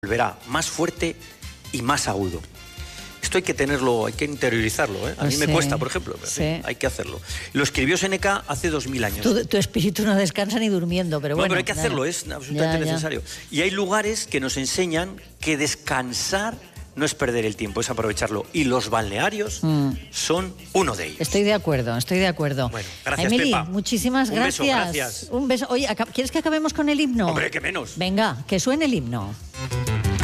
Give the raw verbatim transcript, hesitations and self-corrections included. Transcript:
volverá más fuerte y más agudo. Esto hay que tenerlo, hay que interiorizarlo, ¿eh? A mí sí, me cuesta, por ejemplo, pero sí. sí, hay que hacerlo. Lo escribió Séneca hace dos mil años. Tu, tu espíritu no descansa ni durmiendo, pero no, bueno. pero hay que hacerlo, claro. es absolutamente ya, ya. necesario. Y hay lugares que nos enseñan que descansar no es perder el tiempo, es aprovecharlo. Y los balnearios mm. son uno de ellos. Estoy de acuerdo, estoy de acuerdo. Bueno, gracias, Emily, Pepa. muchísimas Un gracias. beso, gracias. Un beso. Oye, ¿quieres que acabemos con el himno? Hombre, que menos. Venga, que suene el himno.